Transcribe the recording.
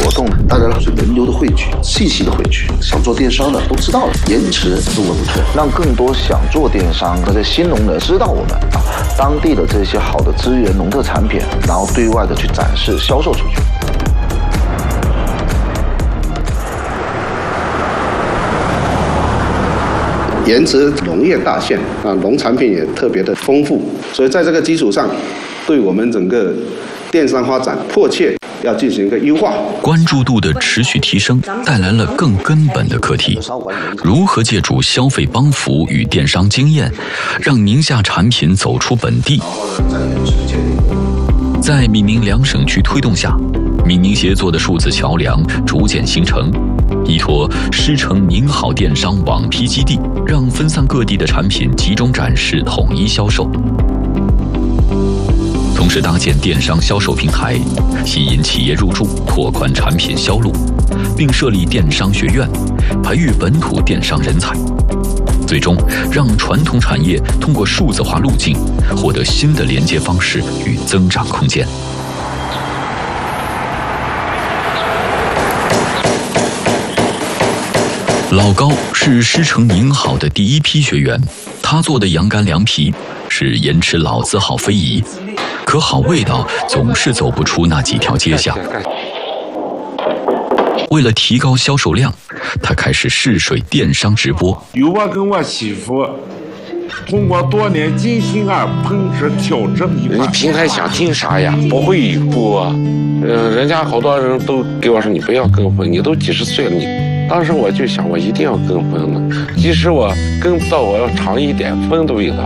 活动呢，大家都是轮流的汇聚，细细的汇聚。想做电商的都知道了，延迟是我不退，让更多想做电商的这新农人知道我们当地的这些好的资源、农特产品，然后对外的去展示、销售出去。 延池农业大县农产品也特别的丰富，所以在这个基础上，对我们整个电商发展迫切要进行一个优化。 关注度的持续提升带来了更根本的课题：如何借助消费帮扶与电商经验，让宁夏产品走出本地。在闽宁两省区推动下，闽宁协作的数字桥梁逐渐形成，依托狮城宁好电商网批基地，让分散各地的产品集中展示、统一销售。同时搭建电商销售平台，吸引企业入驻，拓宽产品销路，并设立电商学院，培育本土电商人才，最终让传统产业通过数字化路径获得新的连接方式与增长空间。老高是狮城宁好的第一批学员，他做的羊肝凉皮是延迟老字号非遗，可好味道总是走不出那几条街巷。为了提高销售量，他开始试水电商直播。 有我跟我媳妇通过多年精心烹制调整一盘。 你平台想听啥呀？不会播，人家好多人都给我说你不要跟风，你都几十岁了你。当时我就想，我一定要跟风的，即使我跟不到，我要长一点，风都有的。